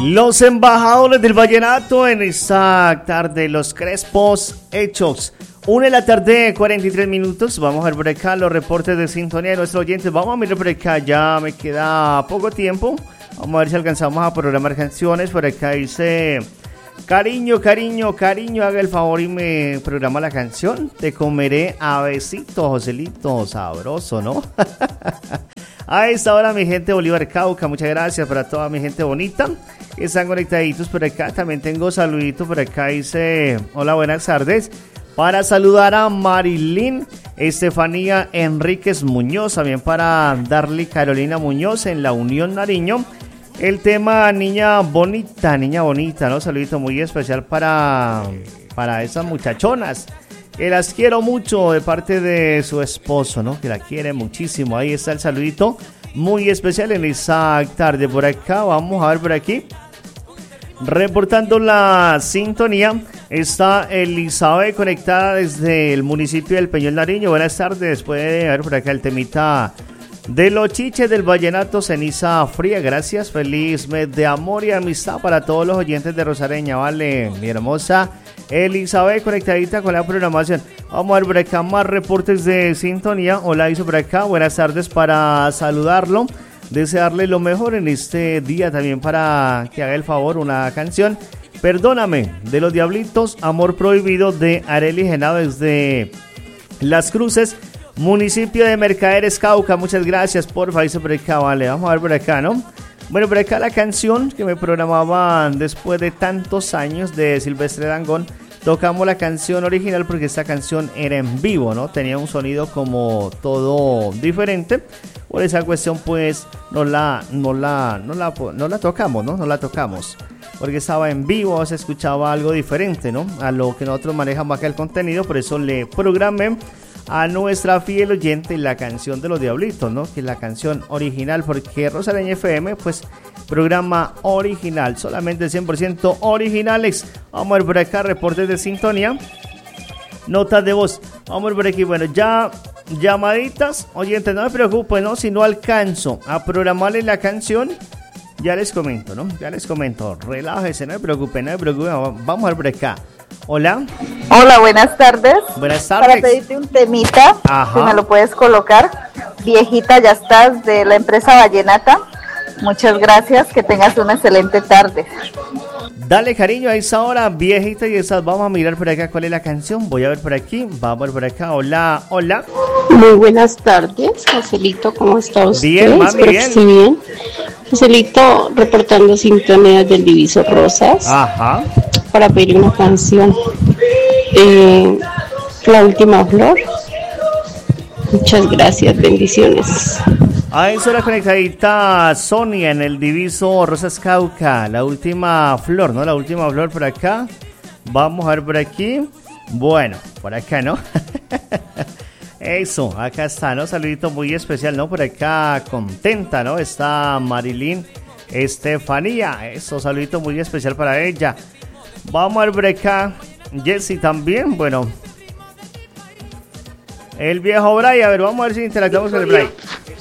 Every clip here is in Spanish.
Los embajadores del vallenato en esta tarde, los Crespos hechos. 1:43 p.m. Vamos a ver por acá los reportes de sintonía de nuestros oyentes. Vamos a mirar por acá, ya me queda poco tiempo. Vamos a ver si alcanzamos a programar canciones. Por acá dice: cariño, haga el favor y me programa la canción. Te comeré a besitos, Joselito, sabroso, ¿no? A esta hora, mi gente de Bolívar Cauca, muchas gracias para toda mi gente bonita que están conectaditos por acá. También tengo saluditos por acá, dice: hola, buenas tardes. Para saludar a Marilyn Estefanía Enríquez Muñoz, también para darle Carolina Muñoz en la Unión Nariño. El tema niña bonita, ¿no? Saludito muy especial para esas muchachonas, que las quiero mucho de parte de su esposo, ¿no? Que la quiere muchísimo. Ahí está el saludito muy especial en esa tarde. Por acá, vamos a ver por aquí. Reportando la sintonía, está Elizabeth conectada desde el municipio del Peñol Nariño. Buenas tardes. Puede ver por acá el temita de los chiches del vallenato, ceniza fría. Gracias, feliz mes de amor y amistad para todos los oyentes de Rosareña, vale, mi hermosa Elizabeth conectadita con la programación. Vamos a ver por acá más reportes de sintonía. Hola, hizo por acá, buenas tardes, para saludarlo, desearle lo mejor en este día, también para que haga el favor una canción, Perdóname, de los Diablitos, Amor Prohibido, de Arely Genao desde Las Cruces, municipio de Mercaderes, Cauca. Muchas gracias, porfa, dice por acá, vale, vamos a ver por acá, ¿no? Bueno, por acá la canción que me programaban después de tantos años de Silvestre Dangond. Tocamos la canción original porque esta canción era en vivo, ¿no? Tenía un sonido como todo diferente. Por esa cuestión, pues, no la tocamos, ¿no? No la tocamos. Porque estaba en vivo, se escuchaba algo diferente, ¿no? A lo que nosotros manejamos acá el contenido. Por eso le programé a nuestra fiel oyente la canción de los Diablitos, ¿no? Que es la canción original, porque Rosareña FM, pues, programa original, solamente 100% originales. Vamos a ver por acá reportes de sintonía, notas de voz. Vamos a ver por aquí, bueno, ya llamaditas, oyentes, no me preocupen, ¿no? Si no alcanzo a programarle la canción, ya les comento, ¿no? Ya les comento, relájese, no me preocupen, vamos a ver por acá. Hola. Hola, buenas tardes. Buenas tardes. Para pedirte un temita, ajá, si me lo puedes colocar. Viejita, ya estás, de la empresa Vallenata. Muchas gracias, que tengas una excelente tarde. Dale, cariño, a esa hora, viejita, y esas. Vamos a mirar por acá cuál es la canción. Voy a ver por aquí, vamos a ver por acá. Hola, hola. Muy buenas tardes, Joselito, ¿cómo está usted? Bien, mami, espero bien. Que esté bien. Joselito, reportando sintonías del Diviso Rosas. Ajá. Para pedir una canción. La última flor. Muchas gracias, bendiciones. A eso la conectadita Sonia en el Diviso Rosas Cauca. La última flor, ¿no? La última flor por acá. Vamos a ver por aquí. Bueno, por acá, ¿no? Eso, acá está, ¿no? Saludito muy especial, ¿no? Por acá contenta, ¿no? Está Marilyn Estefanía. Eso, saludito muy especial para ella. Vamos a ver por acá. Jessy también, bueno. El viejo Bray, a ver, vamos a ver si interactuamos con el Bray.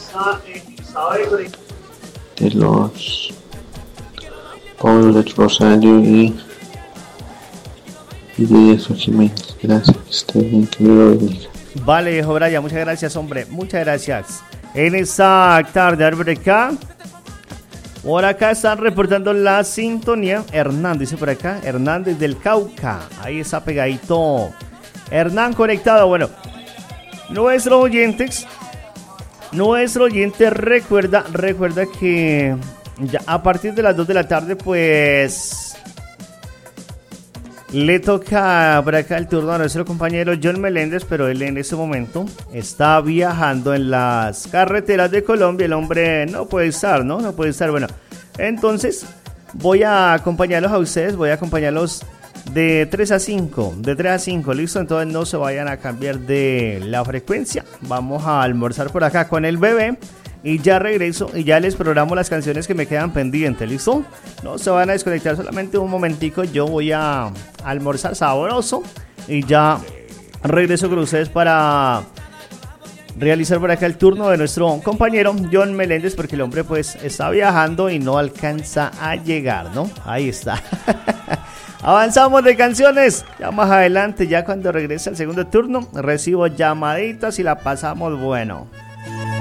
De los Pablo de Rosario y de Jesús Jiménez. Gracias, que esté bien, que me lo bendiga. Vale, viejo Bray, muchas gracias, hombre, muchas gracias. En esta tarde, a ver por acá. Por acá están reportando la sintonía. Hernán, dice por acá, Hernández del Cauca. Ahí está pegadito Hernán conectado. Bueno, nuestro oyente recuerda que ya a partir de las 2 de la tarde, pues le toca por acá el turno a nuestro compañero John Meléndez, pero él en este momento está viajando en las carreteras de Colombia. El hombre no puede estar, ¿no? No puede estar. Bueno, entonces voy a acompañarlos a ustedes, voy a acompañarlos de 3 a 5, listo, entonces no se vayan a cambiar de la frecuencia. Vamos a almorzar por acá con el bebé y ya regreso y ya les programo las canciones que me quedan pendientes, listo. No se van a desconectar, solamente un momentico, yo voy a almorzar sabroso y ya regreso con ustedes para realizar por acá el turno de nuestro compañero John Meléndez, porque el hombre pues está viajando y no alcanza a llegar, ¿no? Ahí está. Avanzamos de canciones. Ya más adelante, ya cuando regrese al segundo turno, recibo llamaditas y la pasamos bueno.